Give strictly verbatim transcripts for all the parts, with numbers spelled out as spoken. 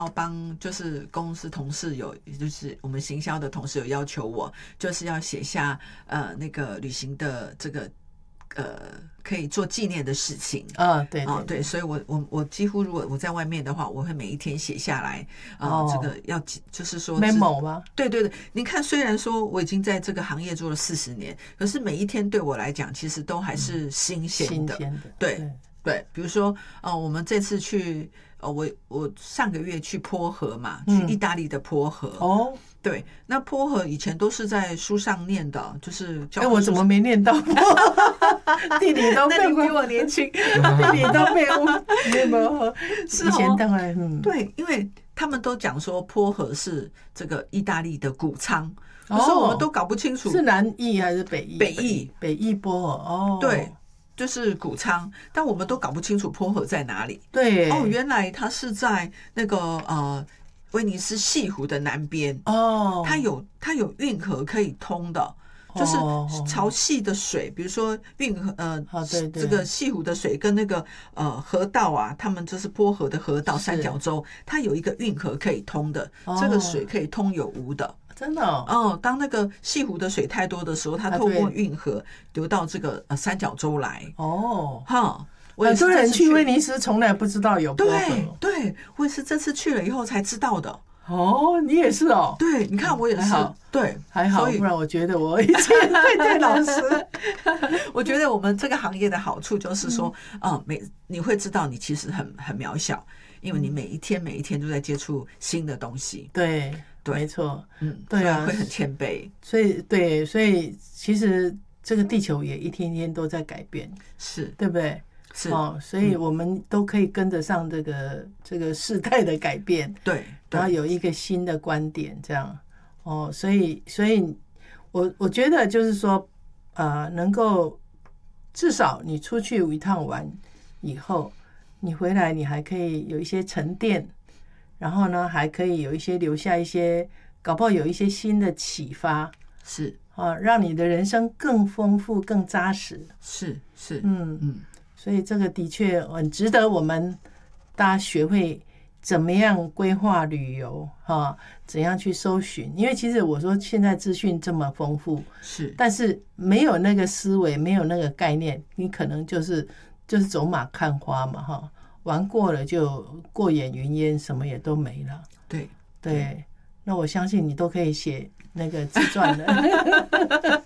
要帮就是公司同事有，就是我们行销的同事有要求我，就是要写下呃那个旅行的这个呃可以做纪念的事情啊，对对对, 对，所以我我我几乎如果我在外面的话，我会每一天写下来啊、呃哦，这个要就是说 memo 吗？ 对对对，你看，虽然说我已经在这个行业做了四十年，可是每一天对我来讲，其实都还是新鲜的。 新鲜的， 对 对, 对，比如说呃，我们这次去。哦，我我上个月去坡河嘛，去意大利的坡河。哦，对，那坡河以前都是在书上念的，就是教。 哎，我怎么没念到？地理都背， 那你比我年轻， 地理都背我，没有。 是以前当然，嗯， 对，因为他们都讲说坡河是这个意大利的谷仓，可是我们都搞不清楚是南意还是北意？ 北意， 北意坡河。哦， 对。就是谷仓，但我们都搞不清楚坡河在哪里。 对， 哦，原来它是在那个呃威尼斯西湖的南边。 哦， 它有它有运河可以通的，就是潮汐的水，比如说运河呃、 哦、对对， 这个西湖的水跟那个呃河道啊，他们就是坡河的河道三角洲，它有一个运河可以通的，哦、这个水可以通有无的。 真的 哦, 哦，当那个西湖的水太多的时候，它透过运河流到这个呃三角洲来。 哦， 哈， 很多人去威尼斯从来不知道有坡河。 对对，我也是这次去了以后才知道的。 哦，你也是哦。 对，你看我也是。 还好对， 还好，不然我觉得我以前会对老师。 我觉得我们这个行业的好处就是说，嗯，嗯每你会知道你其实很很渺小，因为你每一天每一天都在接触新的东西。 对。 对， 没错， 嗯， 对啊， 会很谦卑， 所以对，所以其实这个地球也一天天都在改变， 是对不对？ 是哦，所以我们都可以跟得上这个、嗯、这个世代的改变， 对， 然后有一个新的观点，这样哦，所以，所以我我觉得就是说，呃，能够至少你出去一趟玩以后，你回来你还可以有一些沉淀。然后呢，还可以有一些留下一些，搞不好有一些新的启发， 是啊，让你的人生更丰富、更扎实。 是是， 嗯嗯，所以这个的确很值得我们大家学会怎么样规划旅游，哈、啊，怎样去搜寻。因为其实我说现在资讯这么丰富， 是， 但是没有那个思维，没有那个概念，你可能就是就是走马看花嘛，哈。玩过了就过眼云烟，什么也都没了。 对对, 对，那我相信你都可以写那个自传的。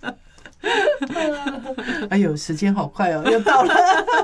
哎呦，时间好快哦，又到了。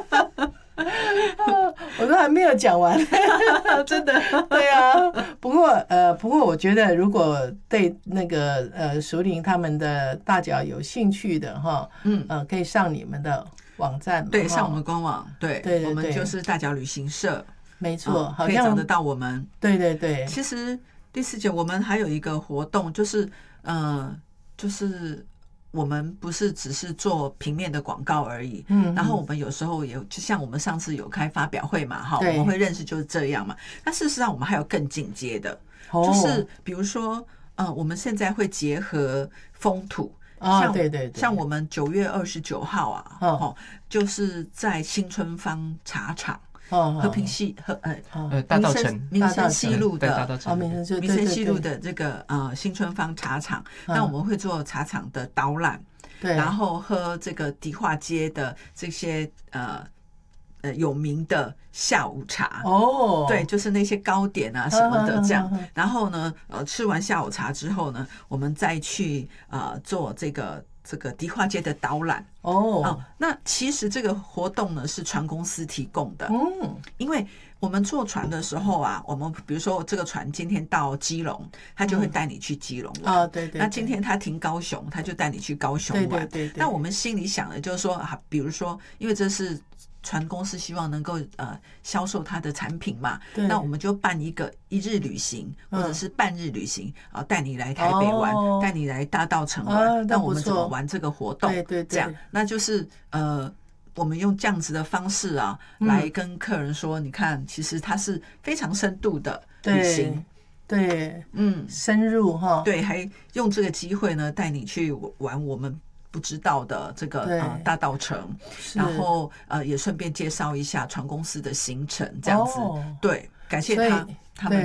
我都还没有讲完。 真的。 对啊，不过呃，不过我觉得如果对那个呃淑玲他们的大脚有兴趣的哈，嗯呃，可以上你们的网站， 对，上我们官网，对， 对对对， 我们就是大脚旅行社， 没错， 嗯、可以找得到我们。 对对对， 其实第四节我们还有一个活动，就是呃，就是我们不是只是做平面的广告而已，嗯，然后我们有时候也就像我们上次有开发表会嘛，哈，我们会认识就是这样嘛。但事实上我们还有更进阶的，哦、就是比如说，呃，我们现在会结合风土。 像、哦、对对对， 像我们九月二十九号啊，哦，就是在新春坊茶厂，哦，和平西和呃呃大稻埕民生西路的大稻埕民生西路的这个呃新春坊茶厂，那我们会做茶厂的导览，对，然后喝这个迪化街的这些呃。呃，有名的下午茶哦，对，就是那些糕点啊什么的这样。然后呢，呃，吃完下午茶之后呢，我们再去呃做这个这个迪化街的导览哦、呃。那其实这个活动呢是船公司提供的，嗯，因为我们坐船的时候啊，我们比如说这个船今天到基隆，他就会带你去基隆玩、嗯哦、对 对, 对。那今天他停高雄，他就带你去高雄玩。对对 对, 对。那我们心里想的就是说啊，比如说，因为这是。船公司希望能够呃销售它的产品嘛，那我们就办一个一日旅行或者是半日旅行啊，带你来台北玩，带、哦、你来大稻埕玩、啊，那我们怎么玩这个活动？对对对，这样那就是呃，我们用这样子的方式啊，嗯、来跟客人说，你看，其实它是非常深度的旅行， 对，对嗯，深入哈， 对，还用这个机会呢，带你去玩我们。不知道的这个呃大稻埕，然后呃也顺便介绍一下船公司的行程，这样子、哦、对。 感谢他他们。